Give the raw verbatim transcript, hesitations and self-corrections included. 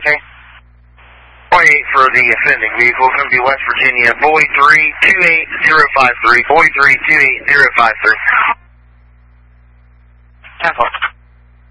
sir. twenty-eight for the offending vehicle. It's going to be West Virginia, Boy three two eight zero five three. Boy three two eight zero five three. ten four.